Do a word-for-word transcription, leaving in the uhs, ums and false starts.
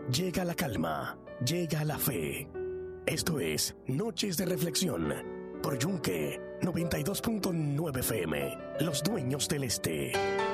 llega la calma, llega la fe. Esto es Noches de Reflexión por Yunque noventa y dos punto nueve F M, Los Dueños del Este.